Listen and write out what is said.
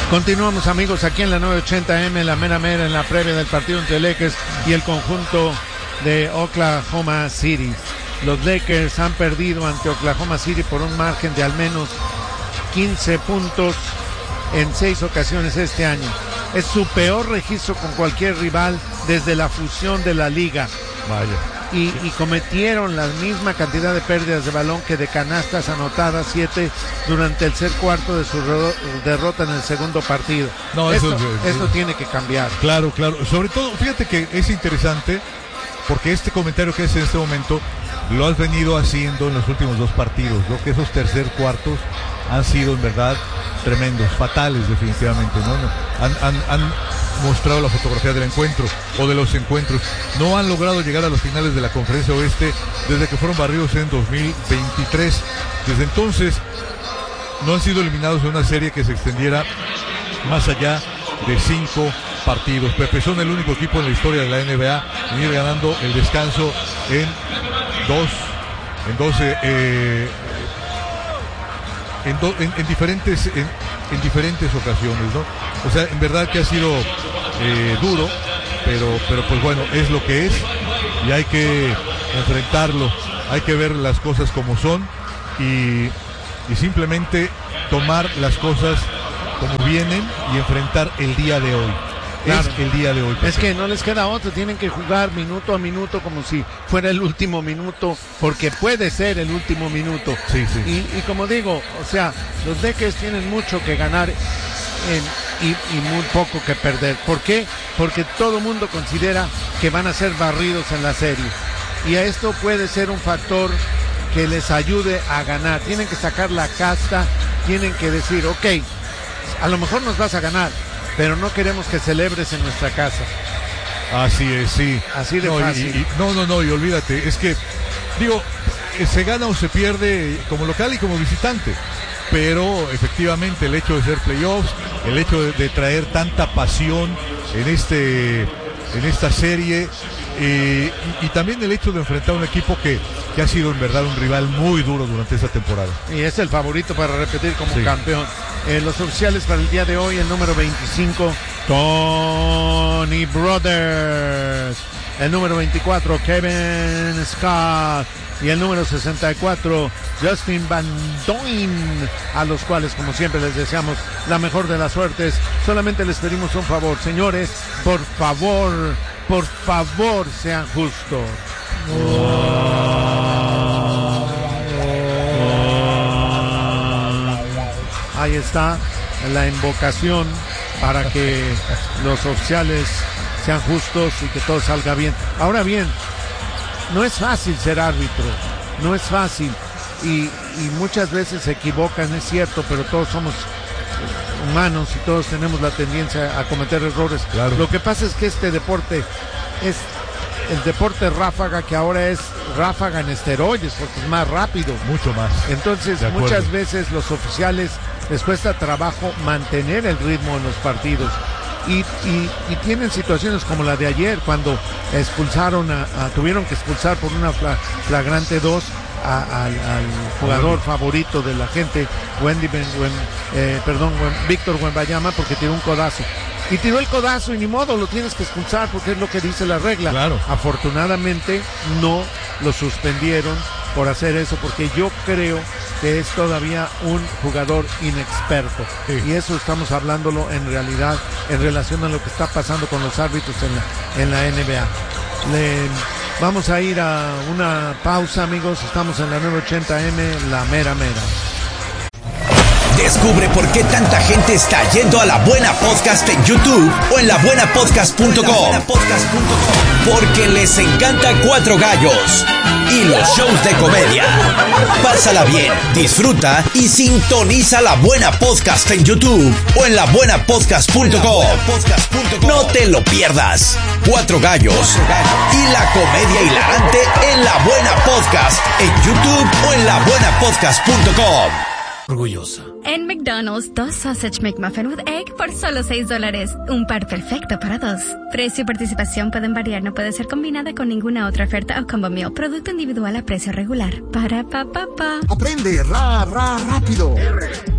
Continuamos, amigos, aquí en la 980M, la mera en la previa del partido entre Lakers y el conjunto de Oklahoma City. Los Lakers han perdido ante Oklahoma City por un margen de al menos 15 puntos en 6 ocasiones este año. Es su peor registro con cualquier rival desde la fusión de la liga. Vaya. Y cometieron la misma cantidad de pérdidas de balón que de canastas anotadas, 7 durante el tercer cuarto de su derrota en el segundo partido. No, esto tiene que cambiar. Claro. Sobre todo, fíjate que es interesante porque este comentario que haces en este momento lo has venido haciendo en los últimos 2 partidos, ¿no? Que esos tercer cuartos han sido en verdad tremendos, fatales definitivamente, ¿no? Han mostrado la fotografía del encuentro o de los encuentros. No han logrado llegar a las finales de la Conferencia Oeste desde que fueron barridos en 2023. Desde entonces no han sido eliminados en una serie que se extendiera más allá de 5 partidos. Pepe, son el único equipo en la historia de la NBA en ir ganando el descanso en 12 en diferentes ocasiones, ¿no? O sea, en verdad que ha sido duro, pero pues bueno, es lo que es y hay que enfrentarlo, hay que ver las cosas como son y simplemente tomar las cosas como vienen y enfrentar el día de hoy. Claro. Es el día de hoy. Es que no les queda otro, tienen que jugar minuto a minuto como si fuera el último minuto, porque puede ser el último minuto. Sí. Y como digo, o sea, los Lakers tienen mucho que ganar y muy poco que perder. ¿Por qué? Porque todo el mundo considera que van a ser barridos en la serie. Y a esto puede ser un factor que les ayude a ganar. Tienen que sacar la casta, tienen que decir, ok, a lo mejor nos vas a ganar, pero no queremos que celebres en nuestra casa. Así es, sí. Así de fácil. Y olvídate, es que, digo, se gana o se pierde como local y como visitante, pero efectivamente el hecho de ser playoffs, el hecho de traer tanta pasión en esta serie, y también el hecho de enfrentar a un equipo que ha sido en verdad un rival muy duro durante esta temporada. Y es el favorito para repetir como campeón. Los oficiales para el día de hoy, el número 25, Tony Brothers. El número 24, Kevin Scott. Y el número 64, Justin Van Doyen, a los cuales, como siempre, les deseamos la mejor de las suertes. Solamente les pedimos un favor, señores, por favor, sean justos. Ahí está la invocación para que los oficiales sean justos y que todo salga bien. Ahora bien, no es fácil ser árbitro, no es fácil y muchas veces se equivocan, es cierto, pero todos somos humanos y todos tenemos la tendencia a cometer errores. Claro. Lo que pasa es que este deporte es el deporte ráfaga, que ahora es ráfaga en esteroides porque es más rápido. Mucho más. Entonces muchas veces los oficiales les cuesta trabajo mantener el ritmo en los partidos. Y tienen situaciones como la de ayer, cuando expulsaron tuvieron que expulsar por una flagrante 2 al jugador favorito de la gente, Víctor Wembanyama, porque tiró un codazo. Y tiró el codazo y ni modo, lo tienes que expulsar porque es lo que dice la regla. Claro. Afortunadamente no lo suspendieron por hacer eso, porque yo creo que es todavía un jugador inexperto. Sí. Y eso estamos hablándolo en realidad en relación a lo que está pasando con los árbitros en la NBA. Vamos a ir a una pausa, amigos. Estamos en la 980M, la mera. Descubre por qué tanta gente está yendo a La Buena Podcast en YouTube o en labuenapodcast.com. Porque les encanta Cuatro Gallos y los shows de comedia. Pásala bien, disfruta y sintoniza La Buena Podcast en YouTube o en labuenapodcast.com. No te lo pierdas. Cuatro Gallos y la comedia hilarante en La Buena Podcast en YouTube o en labuenapodcast.com. Orgullosa. En McDonald's, 2 Sausage McMuffin with Egg por solo $6. Un par perfecto para 2. Precio y participación pueden variar, no puede ser combinada con ninguna otra oferta o combo meal. Producto individual a precio regular. Para pa. Aprende rápido.